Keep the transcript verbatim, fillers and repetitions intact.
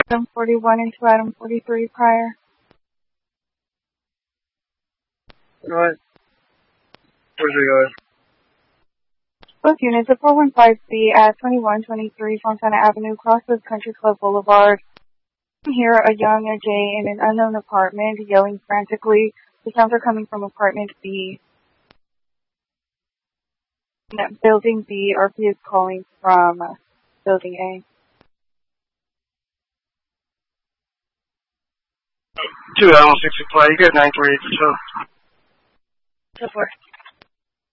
Item forty-one into item forty-three prior. Go ahead. Where's we going? Both units of four one five B at twenty-one twenty-three Fontana Avenue crosses Country Club Boulevard. Here, a young Jay in an unknown apartment yelling frantically. The sounds are coming from apartment B. In building B, R P is calling from uh, building A. Two Allen six supply. You got nine three eight for two. So forth.